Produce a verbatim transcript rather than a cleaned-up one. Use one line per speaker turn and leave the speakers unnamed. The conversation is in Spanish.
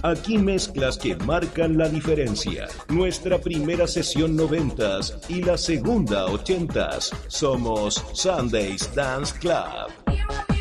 Aquí mezclas que marcan la diferencia. Nuestra primera sesión noventas y la segunda ochentas. Somos Sundays Dance Club.